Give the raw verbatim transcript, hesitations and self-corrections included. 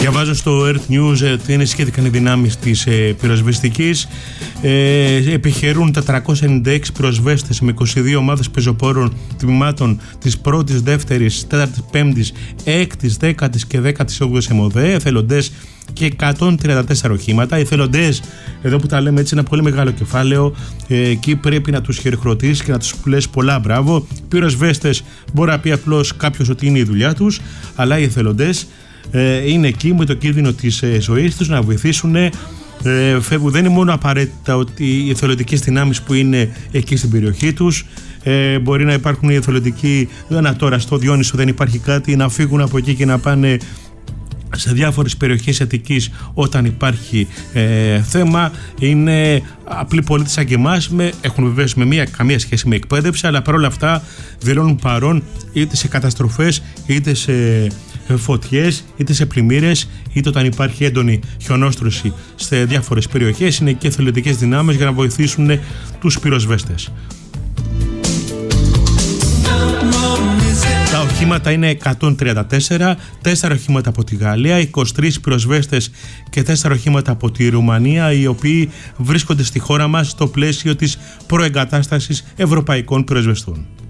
Διαβάζω στο Earth News ότι ενισχύθηκαν οι δυνάμεις της ε, πυροσβεστικής. Ε, επιχειρούν τετρακόσιοι ενενήντα έξι πυροσβέστες με είκοσι δύο ομάδες πεζοπόρων τμήματων της πρώτης, δεύτερης, τέταρτης, πέμπτης, έκτης, δέκατης και δέκατης όγδοης ΕΜΟΔΕ, εθελοντές και εκατόν τριάντα τέσσερα οχήματα. Οι εθελοντές, εδώ που τα λέμε έτσι, είναι ένα πολύ μεγάλο κεφάλαιο. Ε, εκεί πρέπει να τους χειροκροτήσεις και να τους λες πολλά μπράβο. Πυροσβέστες μπορεί να πει απλώς κάποιος ότι είναι η δουλειά τους, αλλά οι εθελοντές ε, είναι εκεί με το κίνδυνο της ε, ζωής τους να βοηθήσουν. Ε, φεύγουν. Δεν είναι μόνο απαραίτητα ότι οι εθελοντικές δυνάμεις που είναι εκεί στην περιοχή τους. Ε, μπορεί να υπάρχουν οι εθελοντικοί, να τώρα στο Διόνυσο δεν υπάρχει κάτι, να φύγουν από εκεί και να πάνε σε διάφορες περιοχές Αττικής όταν υπάρχει ε, θέμα. Είναι απλοί πολίτες σαν και εμάς, με, έχουν βεβαίως με μία καμία σχέση με εκπαίδευση, αλλά παρόλα αυτά δηλώνουν παρόν είτε σε καταστροφές, είτε σε φωτιές, είτε σε πλημμύρες, είτε όταν υπάρχει έντονη χιονόστρωση σε διάφορες περιοχές. Είναι και εθελοντικές δυνάμεις για να βοηθήσουν τους πυροσβέστες. Τα οχήματα είναι εκατόν τριάντα τέσσερα, τέσσερα οχήματα από τη Γαλλία, είκοσι τρεις πυροσβέστες και τέσσερα οχήματα από τη Ρουμανία, οι οποίοι βρίσκονται στη χώρα μας στο πλαίσιο της προεγκατάστασης ευρωπαϊκών πυροσβεστών.